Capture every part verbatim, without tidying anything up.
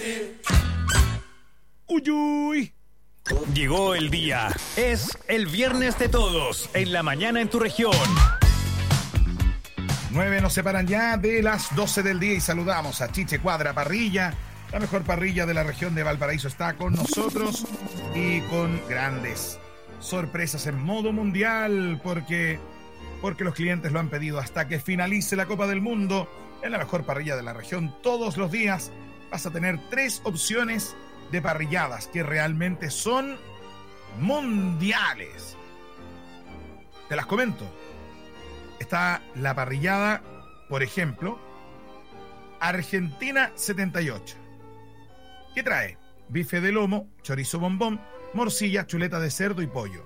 Uyuy. Llegó el día. Es el viernes de todos. En la mañana en tu región. Nueve nos separan ya de las doce del día y saludamos a Chiche Cuadra Parrilla. La mejor parrilla de la región de Valparaíso está con nosotros y con grandes sorpresas en modo mundial porque, porque los clientes lo han pedido hasta que finalice la Copa del Mundo. En la mejor parrilla de la región todos los días vas a tener tres opciones de parrilladas que realmente son mundiales. Te las comento. Está la parrillada, por ejemplo, Argentina setenta y ocho. ¿Qué trae? Bife de lomo, chorizo bombón, morcilla, chuleta de cerdo y pollo.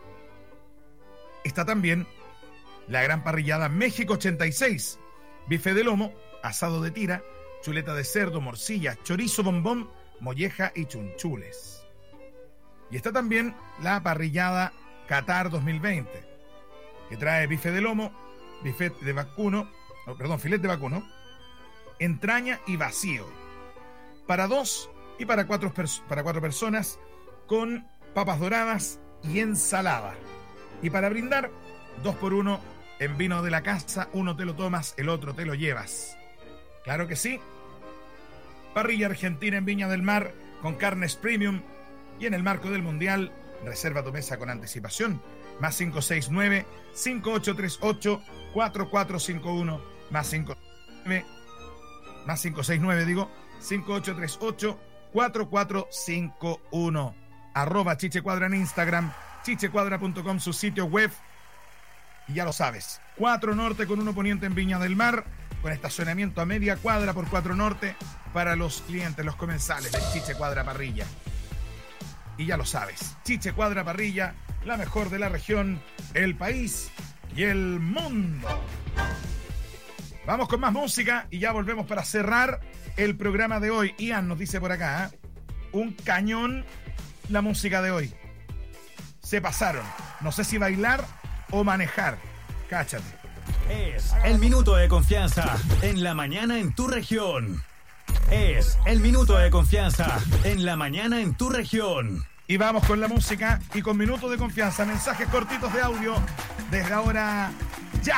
Está también la gran parrillada México ochenta y seis. Bife de lomo, asado de tira, chuleta de cerdo, morcilla, chorizo bombón, molleja y chunchules. Y está también la parrillada Qatar dos mil veinte, que trae bife de lomo, bife de vacuno, oh, perdón, filet de vacuno, entraña y vacío. Para dos y para cuatro, pers- para cuatro personas, con papas doradas y ensalada. Y para brindar, dos por uno en vino de la casa, uno te lo tomas, el otro te lo llevas. Claro que sí. Parrilla argentina en Viña del Mar con carnes premium y en el marco del Mundial, reserva tu mesa con anticipación. Más cinco seis nueve, cinco ocho tres ocho, cuatro cuatro cinco uno, más cinco nueve, más cinco seis nueve digo, cinco ocho tres ocho, cuatro cuatro cinco uno. Arroba Chiche Cuadra en Instagram, chichecuadra punto com su sitio web. Y ya lo sabes, cuatro Norte con uno Poniente en Viña del Mar, con estacionamiento a media cuadra por cuatro Norte para los clientes, los comensales de Chiche Cuadra Parrilla. Y ya lo sabes, Chiche Cuadra Parrilla, la mejor de la región, el país y el mundo. Vamos con más música y ya volvemos para cerrar el programa de hoy. Ian nos dice por acá, ¿eh? Un cañón la música de hoy. Se pasaron. No sé si bailar o manejar. Cáchate. Es el minuto de confianza en la mañana en tu región. Es el minuto de confianza en la mañana en tu región. Y vamos con la música y con minutos de confianza. Mensajes cortitos de audio desde ahora